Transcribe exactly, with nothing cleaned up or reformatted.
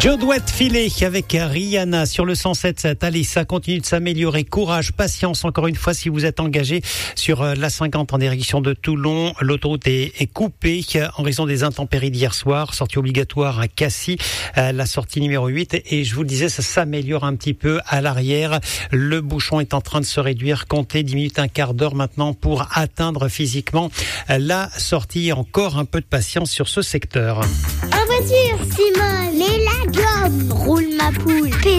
Joe doit filer avec Rihanna sur le cent sept sept. Allez, ça continue de s'améliorer. Courage, patience. Encore une fois, si vous êtes engagé sur la cinquante en direction de Toulon, l'autoroute est, est coupée en raison des intempéries d'hier soir. Sortie obligatoire à Cassis, la sortie numéro huit. Et je vous le disais, ça s'améliore un petit peu à l'arrière. Le bouchon est en train de se réduire. Comptez dix minutes, un quart d'heure maintenant pour atteindre physiquement la sortie. Encore un peu de patience sur ce secteur. En voiture, Simone, les lagom, roule ma poule.